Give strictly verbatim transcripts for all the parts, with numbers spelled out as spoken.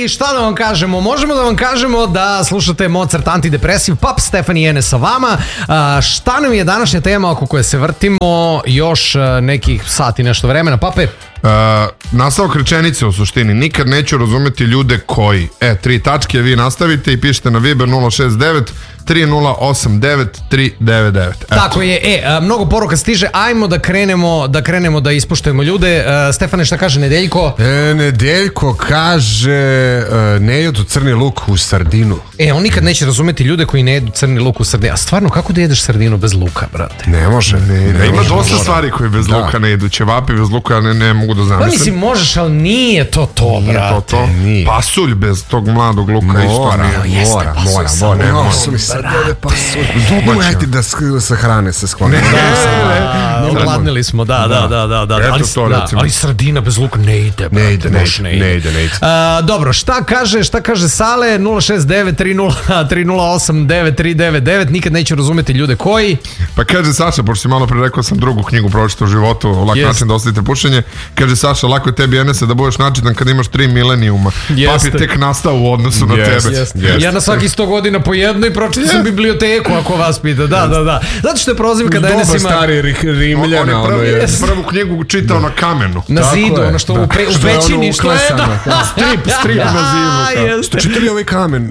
i šta da vam kažemo? Možemo da vam kažemo da slušate Mozart Antidepresiv, Pap Stefan i Ene sa vama. A, šta nam je današnja tema oko koje se vrtimo još nekih sati nešto vremena? Pape? Uh, nastavak rečenice u suštini. Nikad neću razumeti ljude koji. E, tri tačke, vi nastavite i pišete na Viber nula šest devet tri nula osam devet tri devet devet. Eto. Tako je. E, a, mnogo poruka stiže. Ajmo da krenemo da krenemo da ispuštujemo ljude. A, Stefane, šta kaže Nedeljko? E, Nedeljko kaže uh, ne jedu crni luk u sardinu. E, on nikad neće razumeti ljude koji ne jedu crni luk u sardinu. A stvarno, kako da jedeš sardinu bez luka, brate? Ne može. Ne, ne, ne ima može, dosta mora. stvari koje bez Da. luka ne idu. Ćevapi bez luka ne, ne mogu da zamislim. Pa mislim, možeš, ali nije to to, Nije brate. to to. Nije. Pasulj bez tog mladog luka Mora, isto nije. jeste, mora, pasulj mora, sa mora. Ne lukom, može mi sad brate. jede pasulj. Dobro, ajde da sk- sa hrane se skloni. A, Ogladnili smo, da, da, da, da, da. Eto Ali, to, da, recimo. ali sardina bez luka ne ide, brate, Ne ide, ne baš ide, ne ide, ne ide. A, dobro, šta kaže, šta kaže Sale? nula šest devet tri nula osam devet tri devet devet. Nikad neću razumeti ljude koji. Pa kaže Saša, pošto si malo pre rekao sam drugu knjigu pročitao u životu, lak Jest. način da ostavite pušenje. Kaže Saša, lako je tebi Enese da budeš načitan kad imaš tri milenijuma. Jeste. Pap je tek nastao u odnosu na Jest, tebe. jest. Ja na svaki sto godina po jednoj pročitao sam biblioteku, ako vas pita. Da, da, da. Zato što je prozivka da Enes Doba ima stari Ri- On Rimljana, je ono prvu, je. prvu knjigu čitao na kamenu. na Tako zidu, je, ono što da. u, pe, u Što je ono pećini, što je da. uklesano, da. Strip, strip na zidu. A, jeste. Čitali ovaj kamen.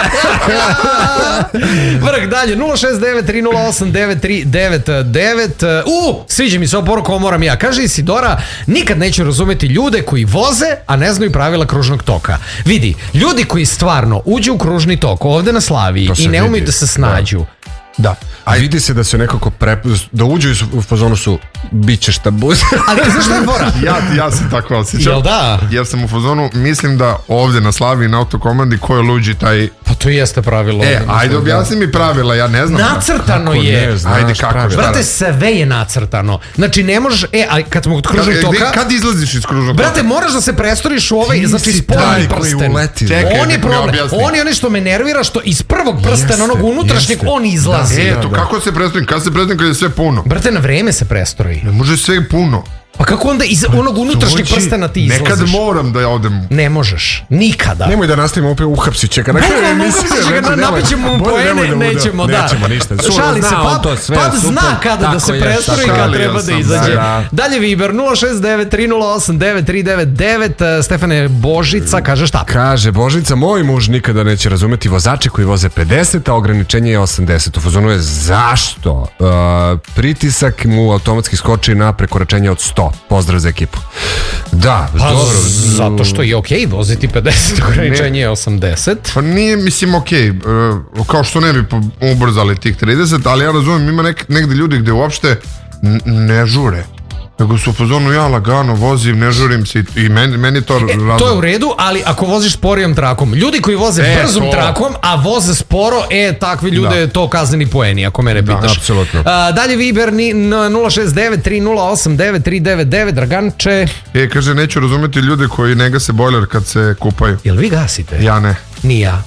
Vrh dalje, nula šest devet tri nula osam devet tri devet devet. U, sviđa mi se ova poruka, ovo moram ja. Kaže Isidora, nikad neću razumeti ljude koji voze, a ne znaju pravila kružnog toka. Vidi, ljudi koji stvarno uđu u kružni tok ovde na Slaviji To se i ne umeju vidi. da se snađu. Da. A vidi se da se nekako pre... da uđu u fazonu su bit će šta bude. Ali znaš šta je fora? Ja, ja se tako osjećam. Jel da? Jer sam u fazonu, mislim da ovdje na Slaviji na autokomandi ko je luđi taj... Pa to jeste pravilo. E, ajde objasni mi pravila, ja ne znam. Nacrtano Kako je. ne znaš Ajde, kako, pravila? šta? Brate, sve je nacrtano. Znači, ne možeš... E, a kad smo od Kad, kružnog toka... gde- kad izlaziš iz kružnog toka? Brate, moraš da se prestoriš u ovaj, Ti znači, si spoljni taj koji prsten. uleti. Čekaj, On je nek mi problem. objasni. On je ono što me nervira, što iz prvog prstena, Jeste, onog unutrašnjeg, jeste. on izlazi. E, to kako se predstavim? Kad se predstavim kad je sve puno? Brate, na vreme se prestroji. Ne može sve puno. Pa kako onda iz onog unutrašnjeg Dođi, prstena ti izlaziš? Nekad moram da ja odem. Ne možeš. Nikada. Nemoj da nastavimo opet uhapsit će ga. Na kraju Ne, emisije, uhapsit će ga, znači, nemoj. napićemo mu Bolje nemoj poene, da bude. nećemo, da. Nećemo ništa. Šali se, Zna on Pap, to sve, Pap zna super. kada da Tako se je, prestroji i tako kada je. treba da sam, izađe. da. Dalje Viber nula šest devet tri nula osam devet tri devet devet. Stefane Božica kaže šta? Kaže Božica, moj muž nikada neće razumeti vozače koji voze pedeset, a ograničenje je osamdeset. U fazonu je zašto? Uh, pritisak mu automatski skoči na prekoračenje od sto. Pozdrav za ekipu. Da, Pa, dobro. zato što je okej voziti pedeset, ograničenje je osamdeset. Pa nije, mislim, okej, okay, kao što ne bi po- ubrzali tih trideset, ali ja razumijem, ima nek, negde ljudi gde uopšte n- ne žure. Nego su u fazonu, ja lagano vozim, ne žurim se i, i meni, meni to E, razum. to je u redu, ali ako voziš sporijom trakom, ljudi koji voze E, brzom to. trakom, a voze sporo, e, takvi ljude Da. to kazneni poeni, ako mene pitaš. apsolutno. A, dalje Viber ni, n- nula šest devet tri nula osam devet tri devet devet. Draganče, E, kaže, neću razumeti ljude koji ne gase bojler kad se kupaju. jel vi gasite? Ja ne. Ni ja.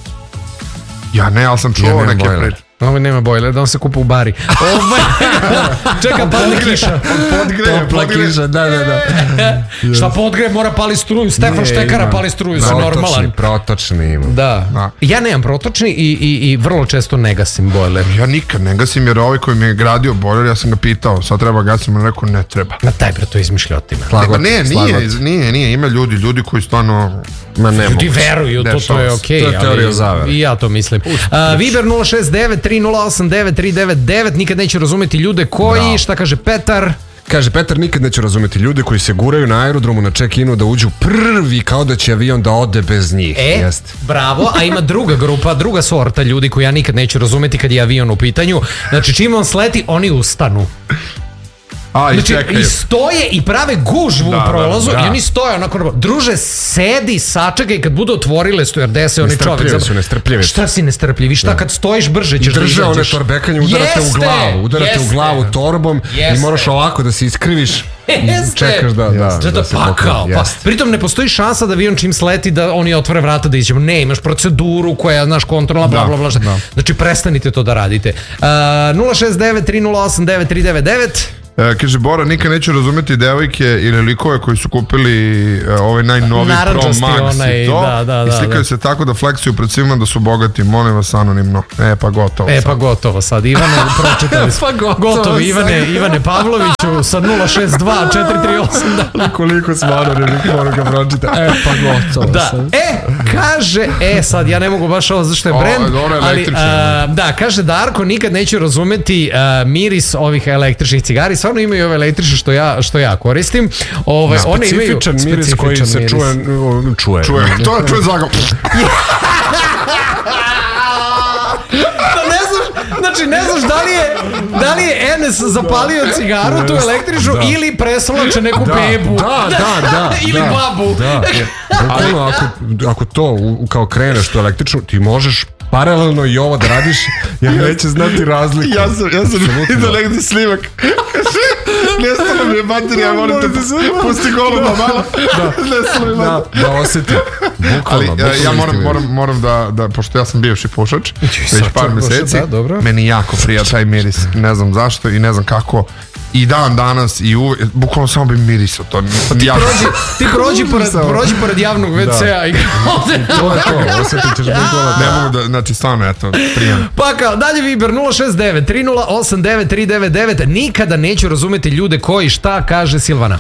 Ja ne, ali sam čuo Ja nemam neke bojler. priče. Ovo nema bojler, da on se kupa u bari. Ovaj, čeka, padne kiša. Podgreje, Topla podgreje. kiša, da, da, da. Šta podgre, mora pali struju. Stefan Ne, Štekara ima. pali struju, su Protočni, normalan. Protočni ima. Da. Da. Ja nemam protočni i, i, i vrlo često ne gasim bojler. Ja nikad ne gasim jer ovaj koji mi je gradio bojler, ja sam ga pitao, sad treba gasim, on rekao ne treba. Na taj bre, to je izmišljotina. Pa ne, nije, nije, nije, ima ljudi, ljudi koji stvarno... Ma ne Ljudi mogu. veruju, to, to Dešava je se. okej. To je teorija ali zavere. I ja to mislim. A, Viber nula šest devet tri nula osam devet tri devet devet. Nikad neću razumeti ljude koji, Bravo. šta kaže Petar? Kaže, Petar, nikad neće razumeti ljude koji se guraju na aerodromu na check-inu da uđu prvi kao da će avion da ode bez njih. E, Jeste. bravo, a ima druga grupa, druga sorta ljudi koji ja nikad neću razumeti kad je avion u pitanju. Znači, čim on sleti, oni ustanu. A, i Znači, čekaju. i stoje i prave gužvu Da, u prolazu da, da. i oni stoje onako, druže, sedi, sačekaj kad budu otvorile stewardese, oni čovjek. Nestrpljivi su, nestrpljivi su. Šta si nestrpljivi? Šta kad stojiš brže ćeš da Drže one izađeš? torbekanje, udarate u Jeste, glavu, udarate u jeste. glavu torbom Jeste. i moraš ovako da se iskriviš i Jeste. čekaš da, da, Da, da, se pakao, poklopi. pa. Jeste. Pritom ne postoji šansa da avion čim sleti da oni otvore vrata da iđemo. Ne, imaš proceduru koja, znaš, kontrola, bla, Da, bla, bla. da. Znači, prestanite to da radite. Uh, nula šest devet tri nula osam devet tri devet devet. E, kaže, Bora, nikad neću razumeti devojke ili likove koji su kupili e, ovaj najnoviji Pro Narandžasti Max onaj, i to. da, da, I da, slikaju da. se tako da fleksuju pred svima da su bogati. Molim vas, anonimno. E, pa gotovo. E sad. pa gotovo sad, Ivane, pročitali smo. Pa gotovo Gotovo, sad. Ivane, Ivane Pavloviću sa nula šest dva četiri tri osam. Da. Koliko smo anonimni, moram ga pročita. E, pa gotovo. Da, e, kaže, e sad, ja ne mogu baš ovo zašto je O, brend, dobro, ali, električni. a, da, kaže Darko, nikad neću razumeti a, miris ovih električnih cigari, stvarno imaju ove električne što ja, što ja koristim. Ove, one imaju Specifičan miris koji se miris. čuje, čuje. Čuje, to je čuje zagam. Da ne znaš, znači ne znaš da li je, da li je Enes zapalio cigaru, tu električnu, Da. ili presolače neku Da, bebu. da, da, da, ili da, babu. Da. Bukvalno, ako, ako to u, kao kreneš to električno, ti možeš paralelno i ovo da radiš, jer neće znati razliku. Ja sam, ja sam vidio negdje snimak. Nestalo mi je baterija, molim te, pusti goluba malo. Nestalo mi je Da, baterija. da osjeti. Bukvalno, Ali bukvalno ja, ja moram, isti moram, moram da, da, pošto ja sam bivši pušač, već sad par to pušač, meseci, da, dobro. meni jako prija taj miris, ne znam zašto i ne znam kako, i dan danas i uvijek, bukvalno samo bi mirisao to. Ti jako- prođi, ti prođi pored, prođi pored javnog ve cea i ovde. To je to, osjetit ćeš bukvalno. Ne mogu da, znači stvarno, eto, prijam. Pa kao, dalje Viber nula šest devet tri nula osam devet tri devet devet. Nikada neću razumeti ljude koji šta, kaže Silvana.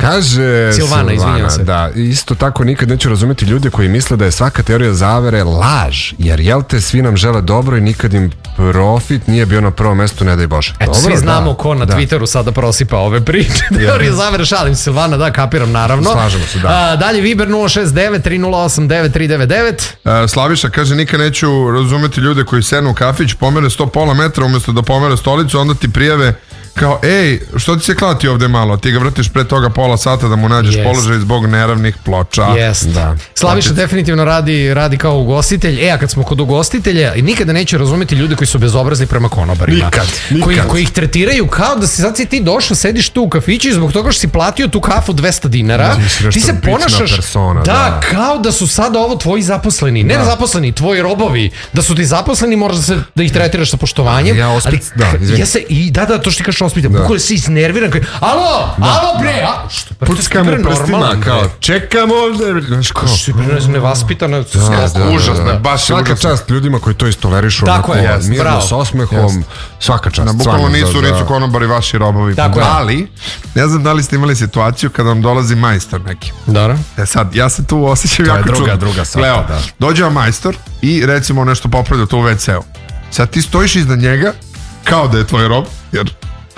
Kaže Silvana, izvinjavam se. Da, isto tako nikad neću razumeti ljude koji misle da je svaka teorija zavere laž, jer jel te svi nam žele dobro i nikad im profit nije bio na prvom mestu, ne daj Bože. Eto, Dobro, svi znamo da, ko na da. Twitteru sada prosipa ove priče. Teorije zavere, šalim se, Silvana, da, kapiram, naravno. Slažemo se, da. A, dalje Viber nula šest devet tri nula osam devet tri devet devet. E, Slaviša kaže, nikad neću razumeti ljude koji sednu u kafić, pomere sto pola metra umjesto da pomere stolicu, onda ti prijave kao, ej, što ti se klati ovde malo? Ti ga vrtiš pre toga pola sata da mu nađeš Jest. položaj zbog neravnih ploča. Jest. Da. Slaviša definitivno radi, radi kao ugostitelj. E, a kad smo kod ugostitelja, nikada neće razumeti ljude koji su bezobrazni prema konobarima. Nikad, nikad. Koji, koji ih tretiraju kao da si sad si ti došao, sediš tu u kafiću i zbog toga što si platio tu kafu dvesta dinara, Da, si nešto ti se bitna ponašaš persona, da, da. kao da su sada ovo tvoji zaposleni. Ne Da. zaposleni, tvoji robovi. Da su ti zaposleni, moraš da, se, da ih tretiraš sa poštovanjem. Ja ospit- da, izvini. ja se, i, da, da, to što ti kažeš ospitam. Da. Bukvalno si iznerviran. Kao, alo, alo bre, a, što, pa, Puckamo ti si prstima, normalan, kao, bre. čekamo ovde. Znaš, kao, Si bre, nevaspitana. da, da, Užasno da, je, da. baš je Svaka užasno. čast ljudima koji to istolerišu. Tako onako, je, jest, mirno, bravo. s osmehom, svaka čast. Na bukvalno stvarno, nisu, za- za- nisu konobari vaši robovi. Tako je. Ali, ne znam da li ste imali situaciju kada vam dolazi majstor neki. Dobro. E sad, ja se tu osjećam To je jako druga- čudno. druga stvar, Leo, da. dođe vam majstor i recimo nešto popravlja to u ve ceu. Sad ti stojiš iznad njega kao da je tvoj rob, jer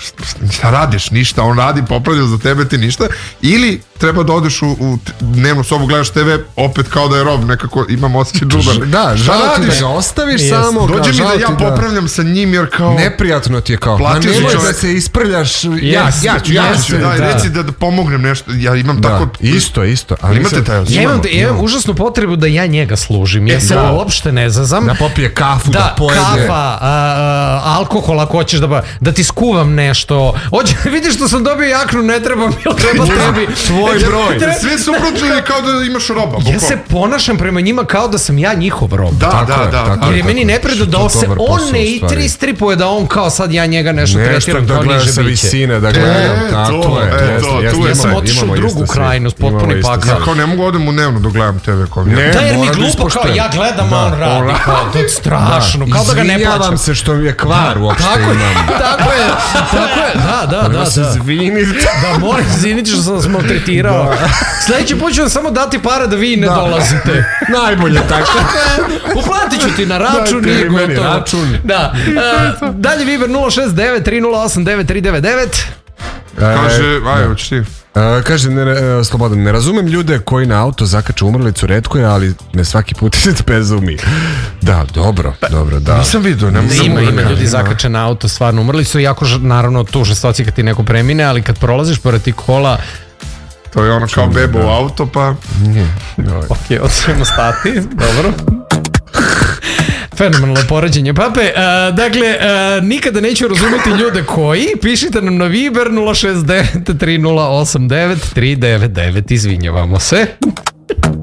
šta radiš, ništa, on radi, popravlja za tebe, ti ništa, ili treba da odeš u, u t- dnevnu sobu, gledaš te ve, opet kao da je rob, nekako imam osjećaj džubar. Da, Šta žao ti da radiš? ga ostaviš Jest. samo. kao, Dođe mi žao da ti ja popravljam sa njim, jer kao... Neprijatno ti je kao, ma Platio si nemoj da čovek. se isprljaš. Ja, Jest, ja ću, ja jest. ću. Da, Da. reci da, da pomognem nešto, ja imam Da, tako... isto, isto. Ali Imate nisam- taj osjećaj? Ja imam, Imamo, ja imam imamo. užasnu potrebu da ja njega služim. Ja se da. uopšte ne zazam. Da popije kafu, da, Da, pojede. kafa, a, a, alkohol ako hoćeš da, ba- da ti skuvam nešto. Hoće, vidiš što sam dobio jaknu, ne treba mi, jel treba tebi. Tvoj broj. Tre- Sve suprotno je kao da imaš roba. Ja bukvalno. se ponašam prema njima kao da sam ja njihov rob. Da, Tako da, je, da. tako da. Jer je meni nepredo da Što se dobar on posao, ne u i stvari. tri stripuje da on kao sad ja njega nešto, Nešto tretiram da kao gleda niže sa biće. visine, da gledam, E, tako to, je. e, jeste, to, jeste, tu je imamo- sam otišao imamo u drugu isto svi. krajnost, potpuni Imamo isto pakao. svi. Ja kao ne mogu odem u dnevno da gledam te ve kao. Ne, Da, jer mi mora da glupo kao ispoštujem. ja gledam, a on Da, radi. on Kao, to je strašno, kao da ga ne plaćam. Izvinjavam se što mi je kvar uopšte Tako je, imam. tako je, tako je, da, da, Moram da, se da. izviniti. Da, moram izviniti što sam vas maltretirao. Sljedeći put ću vam samo dati para da vi ne Da. dolazite. Najbolje tako. Uplatit ću ti na račun, Dajte nije mi meni gotovo. račun. Da. E, dalje Viber nula šest devet tri nula osam devet tri devet devet. Kaže, aj, hoćeš ti. E, kaže ne, e, Slobodan, ne razumem ljude koji na auto zakače umrlicu, retko je, ali ne svaki put se bezumi. Da, dobro, dobro, da. Nisam vidio, ne mogu da Ima, mogu da ima ljudi kažem. zakače na auto, stvarno umrli su, jako ž- naravno tužna situacija kad ti neko premine, ali kad prolaziš pored ti kola, To je ono kao bebo u auto, pa... ok, odsvijemo stati, dobro. Fenomenalno poređenje, pape. E, dakle, e, nikada neću razumeti ljude koji. Pišite nam na Viber nula šest devet tri nula osam devet tri devet devet. Izvinjavamo se.